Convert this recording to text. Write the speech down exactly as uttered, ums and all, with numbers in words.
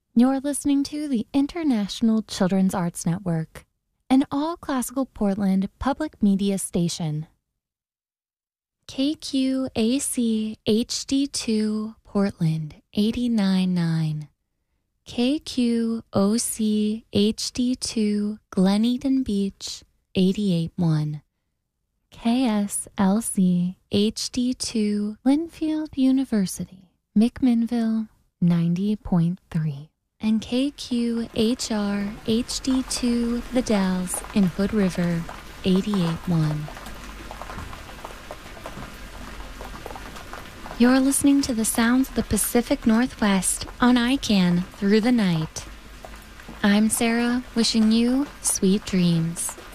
You're listening to the International Children's Arts Network, an all-classical Portland public media station. K Q A C H D two Portland eighty-nine point nine. K Q O C H D two Glen Eden Beach eighty-eight point one. K S L C H D two Linfield University, McMinnville ninety point three. And K Q H R H D two The Dalles in Hood River eighty-eight point one. You're listening to the sounds of the Pacific Northwest on I CAN through the night. I'm Sarah, wishing you sweet dreams.